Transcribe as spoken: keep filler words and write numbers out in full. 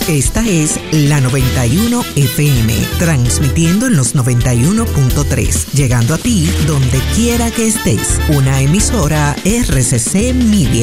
Esta es la noventa y uno F M, transmitiendo en los noventa y uno punto tres, llegando a ti donde quiera que estés. Una emisora R C C Media.